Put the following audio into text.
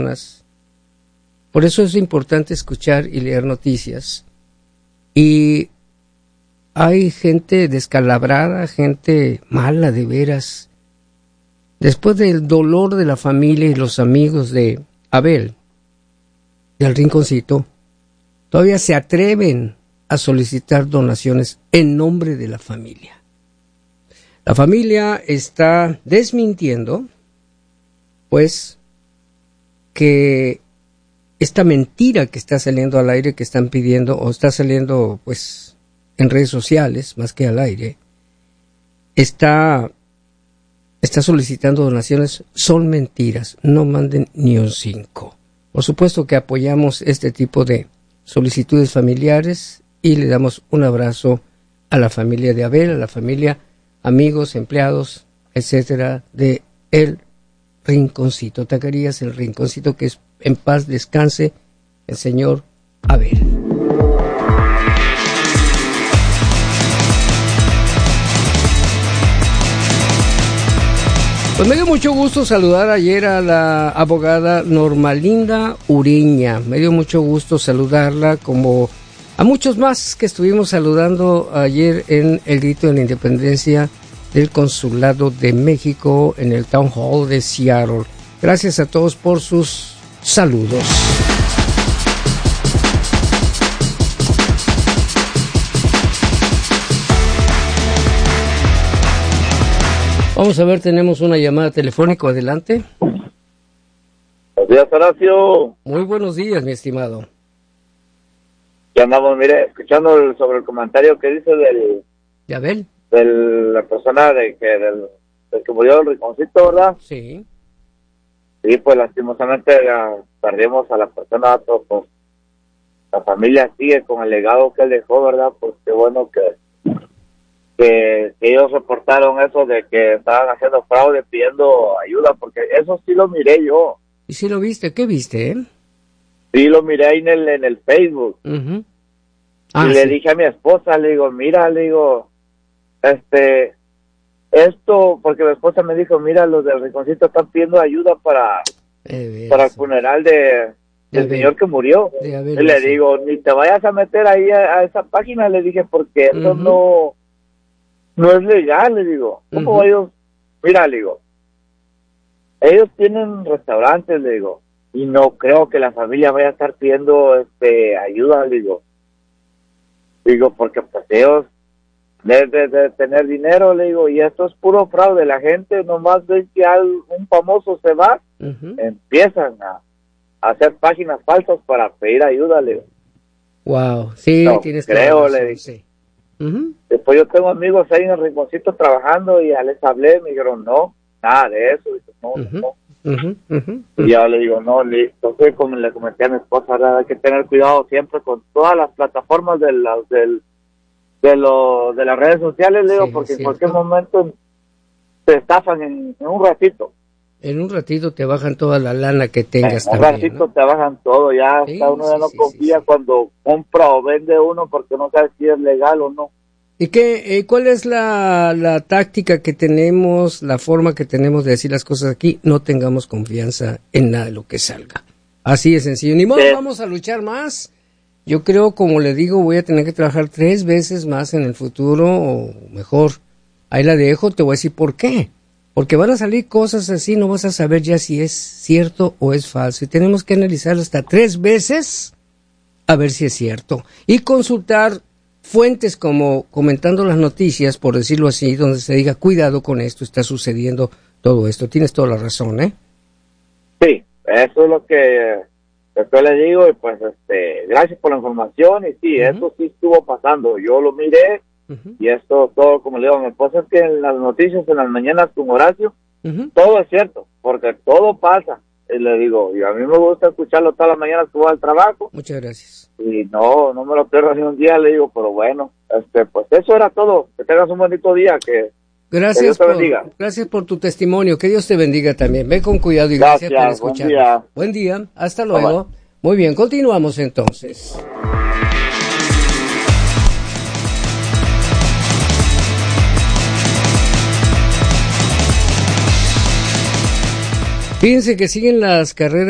Por eso es importante escuchar y leer noticias. Y hay gente descalabrada, gente mala de veras. Después del dolor de la familia y los amigos de Abel, del Rinconcito, todavía se atreven a solicitar donaciones en nombre de la familia. La familia está desmintiendo, pues, que esta mentira que está saliendo al aire, que están pidiendo, o está saliendo, pues, en redes sociales, más que al aire, está solicitando donaciones, son mentiras, no manden ni un 5. Por supuesto que apoyamos este tipo de solicitudes familiares y le damos un abrazo a la familia de Abel, a la familia, amigos, empleados, etcétera, de El Rinconcito. Tacarías, El Rinconcito, que es en paz descanse el señor Abel. Pues me dio mucho gusto saludar ayer a la abogada Normalinda Ureña. Me dio mucho gusto saludarla, como a muchos más que estuvimos saludando ayer en el Grito de la Independencia del Consulado de México en el Town Hall de Seattle. Gracias a todos por sus saludos. Vamos a ver, tenemos una llamada telefónica, adelante. Buenos días, Horacio. Muy buenos días, mi estimado. Ya andamos, mire, escuchando sobre el comentario que dice ¿De Abel? De la persona del que murió el Rinconcito, ¿verdad? Sí. Sí, pues lastimosamente perdimos a la persona, pues la familia sigue con el legado que él dejó, ¿verdad? Pues qué bueno que ellos reportaron eso de que estaban haciendo fraude pidiendo ayuda, porque eso sí lo miré yo. ¿Y si lo viste? ¿Qué viste, Sí, lo miré ahí en el Facebook. Uh-huh. Y le dije a mi esposa, le digo, mira, le digo, esto, porque mi esposa me dijo, mira, los del Rinconcito están pidiendo ayuda para el funeral del señor que murió. Y le digo, ni te vayas a meter ahí a esa página, le dije, porque eso no es legal, le digo. ¿Cómo ellos? Mira, le digo, ellos tienen restaurantes, le digo, y no creo que la familia vaya a estar pidiendo ayuda, le digo. Digo, porque pues ellos de tener dinero, le digo, y esto es puro fraude. La gente nomás ve que un famoso se va, empiezan a hacer páginas falsas para pedir ayuda, le digo. Wow, sí, no, tienes creo, razón, le digo. sí. Después yo tengo amigos ahí en el Rinconcito trabajando y ya les hablé, me dijeron, no, nada de eso. Dice, no. Y ya le digo, no, entonces como le comenté a mi esposa, ¿verdad? Hay que tener cuidado siempre con todas las plataformas de las redes sociales, le digo, porque en cualquier momento te estafan en un ratito. En un ratito te bajan toda la lana que tengas en también, un ratito, ¿no? te bajan todo, ya hasta uno ya no confía cuando compra o vende uno porque no sabe si es legal o no. ¿Y cuál es la táctica que tenemos, la forma que tenemos de decir las cosas aquí? No tengamos confianza en nada de lo que salga. Así de sencillo. Ni modo, vamos a luchar más. Yo creo, como le digo, voy a tener que trabajar 3 veces más en el futuro, o mejor, ahí la dejo, te voy a decir por qué. Porque van a salir cosas así, no vas a saber ya si es cierto o es falso. Y tenemos que analizar hasta 3 veces a ver si es cierto. Y consultar fuentes como comentando las noticias, por decirlo así, donde se diga, cuidado con esto, está sucediendo todo esto. Tienes toda la razón, ¿eh? Sí, eso es lo que después le digo, y pues gracias por la información, y sí, eso sí estuvo pasando. Yo lo miré, y esto todo, como le digo a mi esposa, es que en las noticias, en las mañanas con Horacio, todo es cierto, porque todo pasa. Y le digo, y a mí me gusta escucharlo todas las mañanas que voy al trabajo. Muchas gracias. Y no me lo pierdo ni un día, le digo, pero bueno, pues eso era todo. Que tengas un bonito día, que gracias, que Dios te bendiga. Gracias por tu testimonio, que Dios te bendiga también. Ve con cuidado y gracias por escuchar. Buen día, hasta luego. Bye. Muy bien, continuamos entonces. Fíjense que siguen las carreras